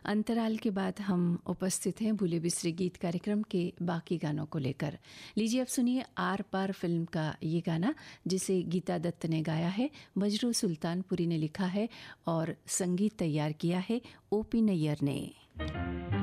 अंतराल के बाद हम उपस्थित हैं भूले बिसरे गीत कार्यक्रम के बाकी गानों को लेकर। लीजिए अब सुनिए आर पार फिल्म का ये गाना, जिसे गीता दत्त ने गाया है, बजरू सुल्तानपुरी ने लिखा है और संगीत तैयार किया है ओपी नैयर ने।